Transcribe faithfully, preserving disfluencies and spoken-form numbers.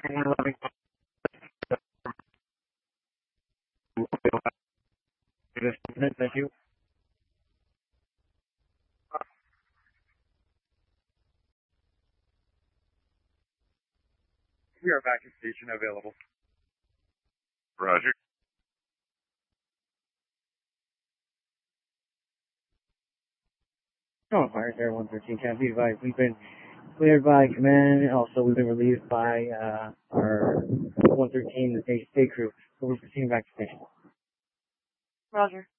Thank you. We are back at station available. Roger. Oh, Fire Air one thirteen, can be advised. We've been cleared by command. Also, we've been relieved by uh, our one thirteen, the state, state crew. So we're proceeding back to station. Roger.